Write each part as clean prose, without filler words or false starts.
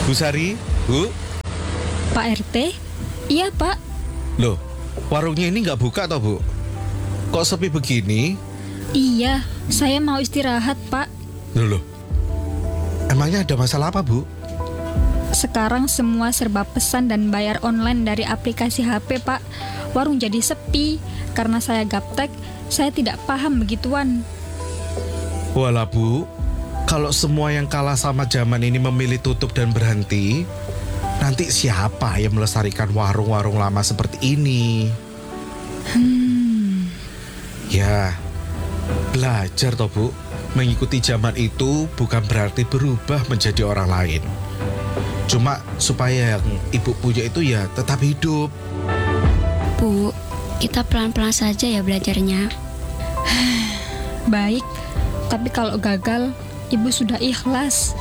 Bu Sari, Bu. Pak RT? Iya, Pak. Loh, warungnya ini nggak buka toh, Bu? Kok sepi begini? Iya, saya mau istirahat, Pak. Loh, emangnya ada masalah apa, Bu? Sekarang semua serba pesan dan bayar online dari aplikasi HP, Pak. Warung jadi sepi. Karena saya gaptek, saya tidak paham begituan. Walah, Bu. Kalau semua yang kalah sama zaman ini memilih tutup dan berhenti, nanti siapa yang melestarikan warung-warung lama seperti ini? Ya, belajar toh, Bu. Mengikuti zaman itu bukan berarti berubah menjadi orang lain. Cuma supaya yang Ibu punya itu ya tetap hidup. Bu, kita pelan-pelan saja ya belajarnya. Baik, tapi kalau gagal, Ibu sudah ikhlas.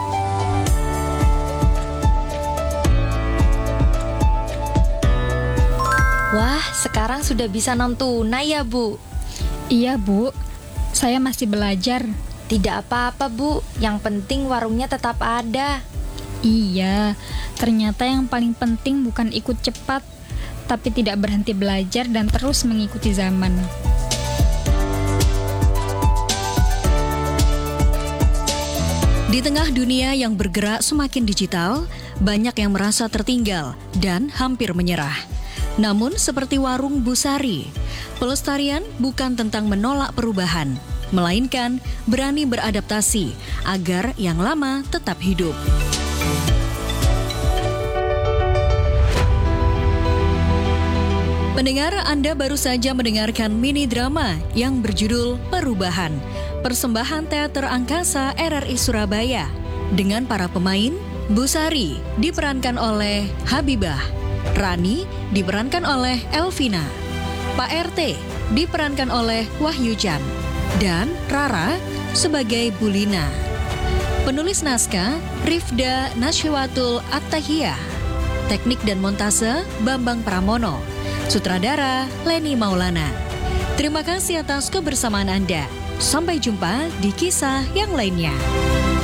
Wah, sekarang sudah bisa non tunai ya, Bu? Iya, Bu. Saya masih belajar. Tidak apa-apa, Bu. Yang penting warungnya tetap ada. Iya, ternyata yang paling penting bukan ikut cepat, tapi tidak berhenti belajar dan terus mengikuti zaman. Di tengah dunia yang bergerak semakin digital, banyak yang merasa tertinggal dan hampir menyerah. Namun seperti warung Bu Sari, pelestarian bukan tentang menolak perubahan, melainkan berani beradaptasi agar yang lama tetap hidup. Pendengar, Anda baru saja mendengarkan mini drama yang berjudul Perubahan, persembahan Teater Angkasa RRI Surabaya. Dengan para pemain, Bu Sari diperankan oleh Habibah, Rani diperankan oleh Elvina, Pak RT diperankan oleh Wahyu Chan, dan Rara sebagai Bulina. Penulis naskah Rifda Nasyiwatul Attahiyah. Teknik dan montase Bambang Pramono. Sutradara Leni Maulana. Terima kasih atas kebersamaan Anda. Sampai jumpa di kisah yang lainnya.